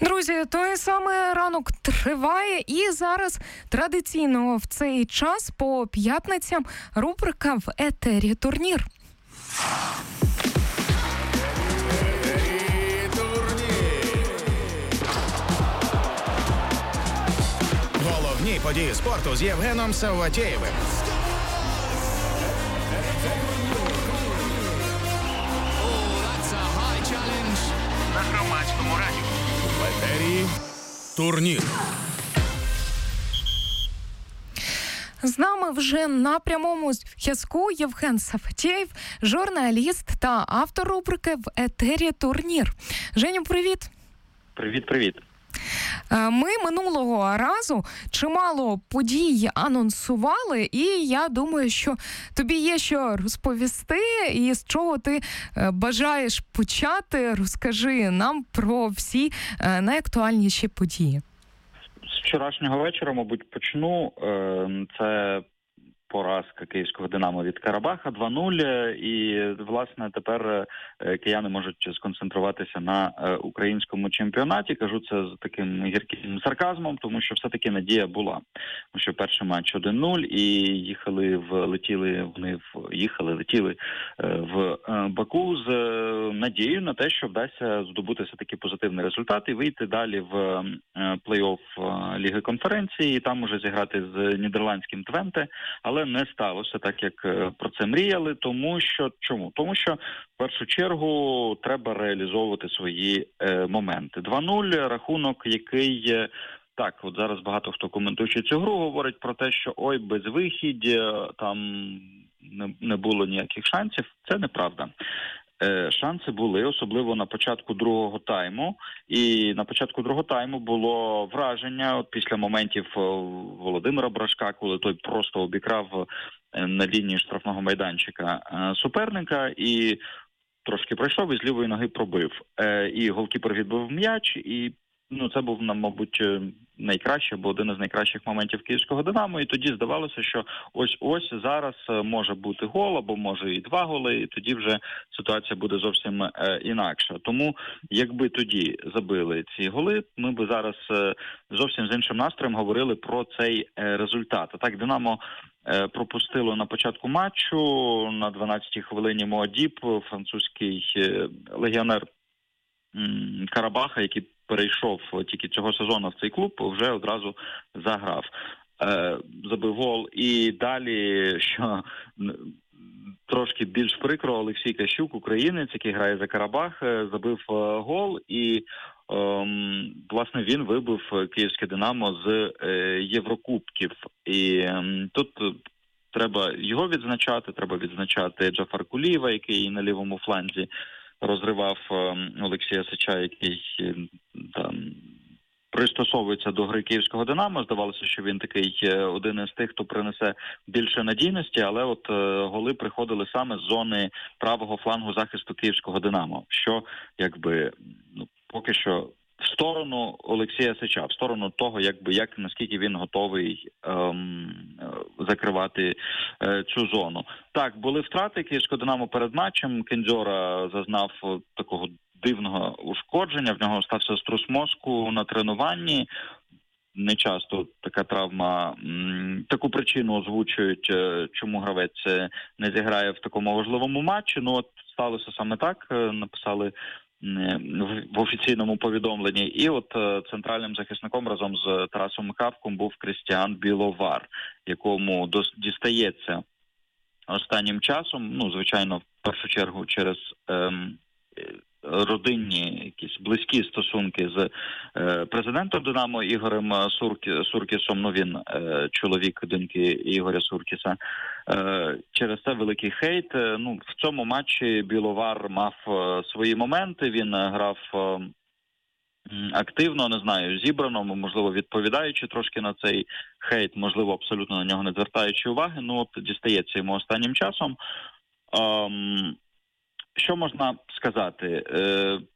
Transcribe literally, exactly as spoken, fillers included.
Друзі, той самий ранок триває, і зараз традиційно в цей час по п'ятницям рубрика в етері «Турнір». Головні події спорту з Євгеном Савватєєвим. На Громадському радіо. В етері «Турнір». З нами вже на прямому зв'язку Євген Савватєєв, журналіст та автор рубрики в етері «Турнір». Женю, привіт! Привіт-привіт! Ми минулого разу чимало подій анонсували, і я думаю, що тобі є що розповісти, і з чого ти бажаєш почати. Розкажи нам про всі найактуальніші події. З вчорашнього вечора, мабуть, почну. Це поразка київського «Динамо» від Карабаха два нуль, і, власне, тепер кияни можуть сконцентруватися на українському чемпіонаті. Кажу це з таким гірким сарказмом, тому що все-таки надія була. Тому що перший матч один нуль, і їхали в, летіли, вони в, їхали, летіли в Баку з надією на те, що вдасться здобути все-таки позитивний результат і вийти далі в плей-офф Ліги конференції, і там уже зіграти з нідерландським Твенте, але не сталося так, як про це мріяли, тому що, чому? Тому що, в першу чергу, треба реалізовувати свої е, моменти. два нуль, рахунок, який, так, от зараз багато хто коментуючи цю гру, говорить про те, що ой, без вихідь, там не, не було ніяких шансів. Це неправда. Шанси були, особливо на початку другого тайму. І на початку другого тайму було враження, от після моментів Володимира Брашка, коли той просто обікрав на лінії штрафного майданчика суперника і трошки пройшов і з лівої ноги пробив. І голкіпер відбив м'яч, і ну, це був, мабуть, найкращий, або один із найкращих моментів київського «Динамо», і тоді здавалося, що ось-ось зараз може бути гол, або може і два голи, і тоді вже ситуація буде зовсім е, інакша. Тому, якби тоді забили ці голи, ми би зараз е, зовсім з іншим настроєм говорили про цей е, результат. А так, «Динамо» е, пропустило на початку матчу, на дванадцятій хвилині Моадіб, французький е, легіонер м, Карабаха, який перейшов тільки цього сезону в цей клуб, вже одразу заграв. Е, забив гол. І далі, що трошки більш прикро, Олексій Кащук, українець, який грає за Карабах, забив гол. І, е, власне, він вибив київське «Динамо» з е, Єврокубків. І е, тут треба його відзначати, треба відзначати Джафар Кулієва, який на лівому фланзі розривав Олексія Сича, який там пристосовується до гри київського «Динамо». Здавалося, що він такий один із тих, хто принесе більше надійності, але от голи приходили саме з зони правого флангу захисту київського «Динамо», що якби ну, поки що в сторону Олексія Сича, в сторону того, якби як наскільки він готовий ем, закривати е, цю зону. Так, були втрати київського «Динамо» перед матчем. Кендзьора зазнав такого дивного ушкодження, в нього стався струс мозку на тренуванні. Не часто така травма, м, таку причину озвучують, чому гравець не зіграє в такому важливому матчі. Ну от сталося саме так, написали в офіційному повідомленні. І от центральним захисником разом з Тарасом Михавком був Крістіан Біловар, якому дістається останнім часом, ну, звичайно, в першу чергу через ем, родинні якісь близькі стосунки з е, президентом «Динамо» Ігорем Суркі, Суркісом, ну він е, чоловік доньки Ігоря Суркіса. Е, через це великий хейт. Е, ну, в цьому матчі Біловар мав е, свої моменти, він е, грав е, активно, не знаю, зібрано, можливо, відповідаючи трошки на цей хейт, можливо, абсолютно на нього не звертаючи уваги, ну от дістається йому останнім часом. Е, Що можна сказати?